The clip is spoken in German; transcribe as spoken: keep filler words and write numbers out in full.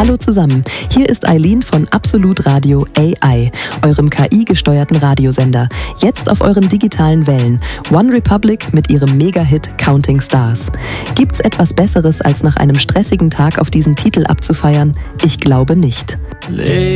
Hallo zusammen, hier ist Eileen von Absolut Radio A I, eurem K I-gesteuerten Radiosender. Jetzt auf euren digitalen Wellen. One Republic mit ihrem Mega-Hit Counting Stars. Gibt's etwas Besseres, als nach einem stressigen Tag auf diesen Titel abzufeiern? Ich glaube nicht.